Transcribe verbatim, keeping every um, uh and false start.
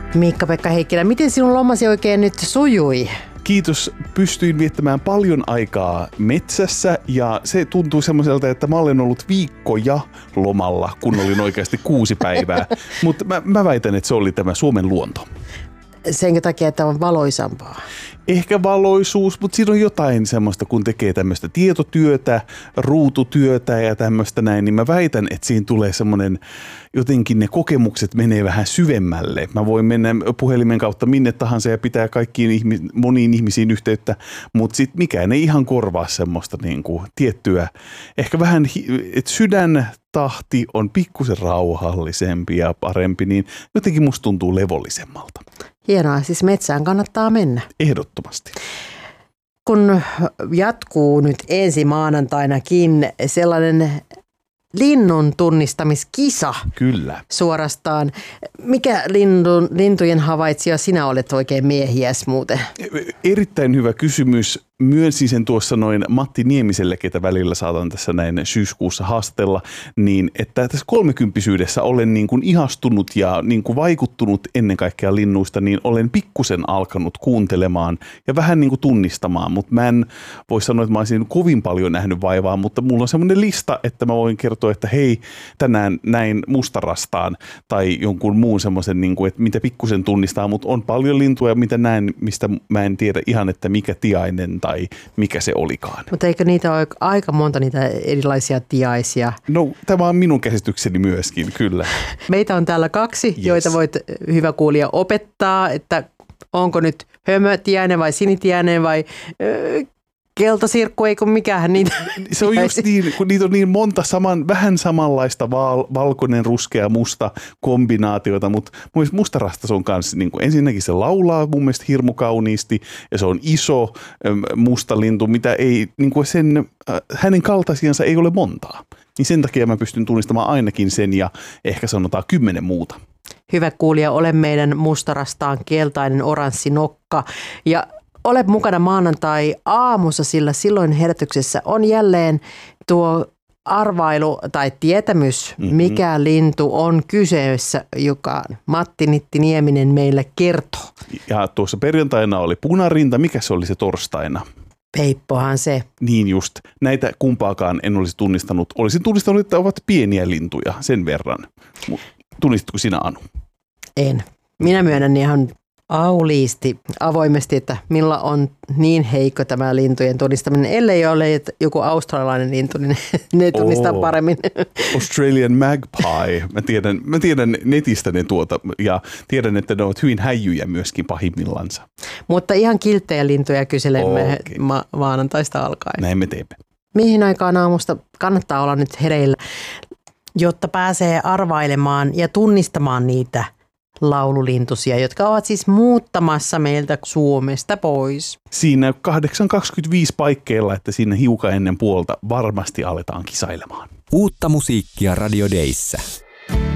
Miikka-Pekka Heikkilä, miten sinun lomasi oikein nyt sujui? Kiitos. Pystyin viettämään paljon aikaa metsässä ja se tuntuu semmoiselta, että mä olen ollut viikkoja lomalla, kun olin oikeasti kuusi päivää. Mutta mä, mä väitän, että se oli tämä Suomen luonto. Senkö takia, että on valoisampaa? Ehkä valoisuus, mutta siinä on jotain semmoista, kun tekee tämmöistä tietotyötä, ruututyötä ja tämmöistä näin, niin mä väitän, että siinä tulee semmoinen, jotenkin ne kokemukset menee vähän syvemmälle. Mä voin mennä puhelimen kautta minne tahansa ja pitää kaikkiin ihmi- moniin ihmisiin yhteyttä, mutta sitten mikään ei ihan korvaa semmoista niin kuin tiettyä, ehkä vähän, että sydäntahti on pikkusen rauhallisempi ja parempi, niin jotenkin musta tuntuu levollisemmalta. Hienoa, siis metsään kannattaa mennä. Ehdottomasti. Kun jatkuu nyt ensi maanantainakin sellainen linnun tunnistamiskisa. Kyllä. Suorastaan. Mikä lindun, lintujen havaitsija sinä olet oikein miehiäs muuten? Erittäin hyvä kysymys. Myönsin sen tuossa noin Matti Niemiselle, ketä välillä saatan tässä näin syyskuussa haastatella, niin että tässä kolmekymppisyydessä olen niin kuin ihastunut ja niin kuin vaikuttunut ennen kaikkea linnuista, niin olen pikkusen alkanut kuuntelemaan ja vähän niin kuin tunnistamaan, mutta mä en voi sanoa, että mä olisin kovin paljon nähnyt vaivaa, mutta mulla on semmoinen lista, että mä voin kertoa, että hei, tänään näin mustarastaan tai jonkun muun semmoisen, niin kuin, että mitä pikkusen tunnistaa, mutta on paljon lintuja, mitä näen, mistä mä en tiedä ihan, että mikä tiainen tai mikä se olikaan. Mutta eikö niitä ole aika monta niitä erilaisia tiaisia? No, tämä on minun käsitykseni myöskin, kyllä. Meitä on täällä kaksi, yes. joita voit, hyvä kuulija, opettaa, että onko nyt hömötiainen vai sinitiainen vai öö, keltasirkku, eikö mikään niitä. Se on just niin, kun niitä on niin monta saman, vähän samanlaista val, valkoinen, ruskea, musta kombinaatiota, mutta mun mielestä mustarastas on kanssa, niin kuin ensinnäkin se laulaa mun mielestä hirmu kauniisti ja se on iso musta lintu, mitä ei, niin kuin sen, äh, hänen kaltaisiansa ei ole montaa. Niin sen takia mä pystyn tunnistamaan ainakin sen ja ehkä sanotaan kymmenen muuta. Hyvä kuulija, ole meidän mustarastaan keltainen oranssi nokka ja ole mukana maanantai aamussa, sillä silloin herätyksessä on jälleen tuo arvailu tai tietämys, mm-hmm. mikä lintu on kyseessä, joka Matti Nitti Nieminen meille kertoo. Ja tuossa perjantaina oli punarinta, mikä se oli se torstaina? Peippohan se. Niin just. Näitä kumpaakaan en olisi tunnistanut. Olisin tunnistanut, että ovat pieniä lintuja sen verran. Tunnistitko sinä, Anu? En. Minä myönnän ihan auliisti avoimesti, että millä on niin heikko tämä lintujen tunnistaminen. Ellei ole joku australialainen lintu, niin ne tunnistaa oh, paremmin. Australian magpie. Mä tiedän, mä tiedän netistä ne tuota ja tiedän, että ne ovat hyvin häijyjä myöskin pahimmillansa. Mutta ihan kilttejä lintuja kyselemme okay. ma- maanantaista alkaen. Näin me teemme. Mihin aikaan aamusta kannattaa olla nyt hereillä, jotta pääsee arvailemaan ja tunnistamaan niitä laululintusia, jotka ovat siis muuttamassa meiltä Suomesta pois. Siinä kahdeksan kaksikymmentäviisi paikkeilla, että siinä hiukan ennen puolta varmasti aletaan kisailemaan. Uutta musiikkia Radio Dayssä.